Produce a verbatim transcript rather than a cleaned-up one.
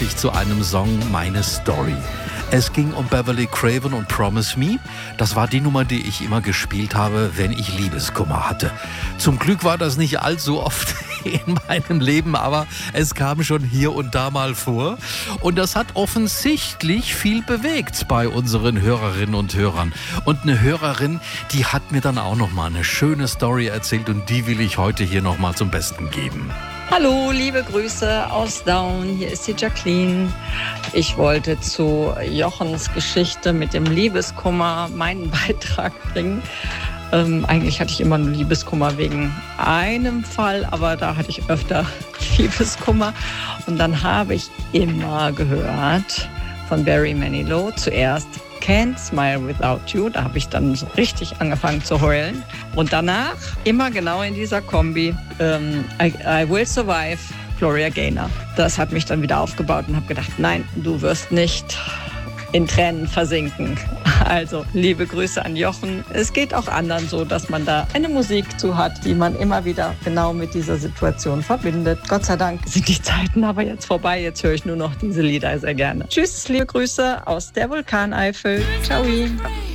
ich zu einem Song Meine Story. Es ging um Beverly Craven und Promise Me. Das war die Nummer, die ich immer gespielt habe, wenn ich Liebeskummer hatte. Zum Glück war das nicht allzu oft in meinem Leben, aber es kam schon hier und da mal vor. Und das hat offensichtlich viel bewegt bei unseren Hörerinnen und Hörern. Und eine Hörerin, die hat mir dann auch noch mal eine schöne Story erzählt und die will ich heute hier noch mal zum Besten geben. Hallo, liebe Grüße aus Daun, hier ist die Jacqueline. Ich wollte zu Jochens Geschichte mit dem Liebeskummer meinen Beitrag bringen. Ähm, eigentlich hatte ich immer nur Liebeskummer wegen einem Fall, aber da hatte ich öfter Liebeskummer. Und dann habe ich immer gehört von Barry Manilow zuerst Can't Smile Without You. Da habe ich dann so richtig angefangen zu heulen. Und danach immer genau in dieser Kombi ähm, I, I Will Survive, Gloria Gaynor. Das hat mich dann wieder aufgebaut und habe gedacht, nein, du wirst nicht in Tränen versinken. Also, liebe Grüße an Jochen. Es geht auch anderen so, dass man da eine Musik zu hat, die man immer wieder genau mit dieser Situation verbindet. Gott sei Dank sind die Zeiten aber jetzt vorbei. Jetzt höre ich nur noch diese Lieder sehr gerne. Tschüss, liebe Grüße aus der Vulkaneifel. Ciao.